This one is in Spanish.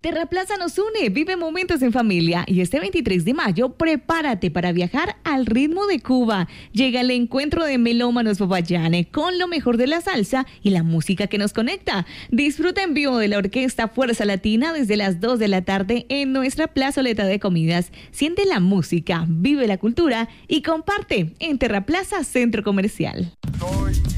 Terraplaza nos une, vive momentos en familia y este 23 de mayo prepárate para viajar al ritmo de Cuba. Llega el encuentro de melómanos Popayán con lo mejor de la salsa y la música que nos conecta. Disfruta en vivo de la Orquesta Fuerza Latina desde las 2 de la tarde en nuestra plazoleta de comidas. Siente la música, vive la cultura y comparte en Terraplaza Centro Comercial.